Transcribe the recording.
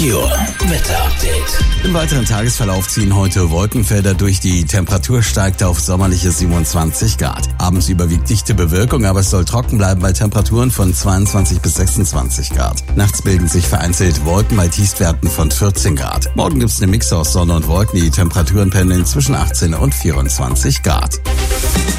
Meteor Wetter-Update. Im weiteren Tagesverlauf ziehen heute Wolkenfelder durch. Die Temperatur steigt auf sommerliche 27 Grad. Abends überwiegt dichte Bewölkung, aber es soll trocken bleiben bei Temperaturen von 22 bis 26 Grad. Nachts bilden sich vereinzelt Wolken bei Tiefstwerten von 14 Grad. Morgen gibt's einen Mix aus Sonne und Wolken. Die Temperaturen pendeln zwischen 18 und 24 Grad.